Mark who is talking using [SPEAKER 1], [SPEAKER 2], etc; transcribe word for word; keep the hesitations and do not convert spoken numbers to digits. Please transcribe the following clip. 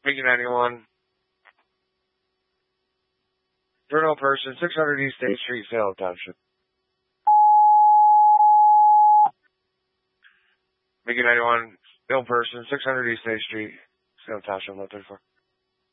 [SPEAKER 1] Mickey ninety-one. Journal person, six hundred East State Street, Salem Township. Mickey ninety-one. Ill person, six hundred East State Street, Salem Township, one thirty-four.